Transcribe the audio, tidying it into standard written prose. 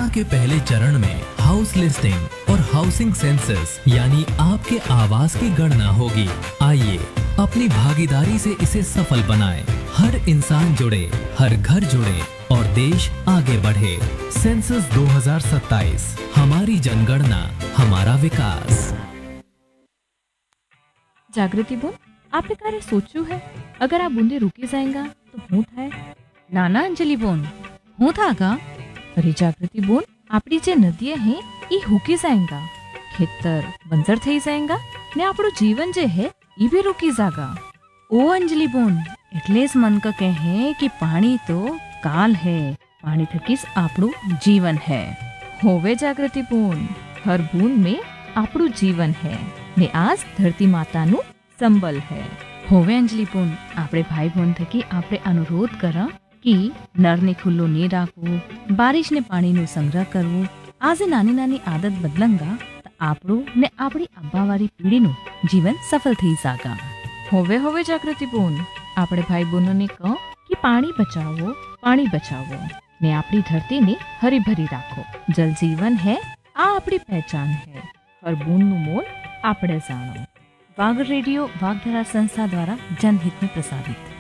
के पहले चरण में हाउस लिस्टिंग और हाउसिंग सेंसस यानी आपके आवास की गणना होगी। आइए अपनी भागीदारी से इसे सफल बनाएं। हर इंसान जुड़े, हर घर जुड़े और देश आगे बढ़े। सेंसस 2027, हमारी जनगणना, हमारा विकास। જાગૃતિ બોન, આપણે ક્યારે સોચ્યું હે અગર આ બૂંદે રૂકી જાયંગા તો શું થાય? નાના અંજલિ બોન, હું થાગા? અરે જાગૃતિ બોન, આપણી જે નદીએ હે એ હુકી જાયંગા, ખેતર બંજર થઈ જાયંગા ને આપણું જીવન જે હે એ બી રૂકી જાગા। ओ अंजलि बोन, એટલે જ મન ક કહે કે પાણી તો કાલ હે, પાણી થકી જ આપણું જીવન હે। હોવે જાગૃતિ બોન, હર બૂંદ में આપણું જીવન હે ને આજ ધરતી માતાનું સંબલ હે। હોવે અંજલિ બોન, આપણે ભાઈ બોન થકી આપણે અનુરોધ કરા કે નળને ખુલ્લો નહીં રાખવું, બારિશને પાણીનો સંગ્રહ કરવું। આજે નાની નાની આદત બદલંગા તો આપણું ને આપણી આબાવાળી પીઢીનું જીવન સફળ થઈ જાગા। હોવે હોવે જાગૃતિ બોન, આપણે ભાઈ બહેનોને કહો કે પાણી બચાવો ને આપણી ધરતીને હરીભરી રાખો। જલ જીવન હે, આ આપણી પહેચાન હે। હર બૂંદનું મોલ આપણે જાણો। વાઘ રેડિયો વાઘધરા સંસ્થા દ્વારા जनहित में प्रसारित।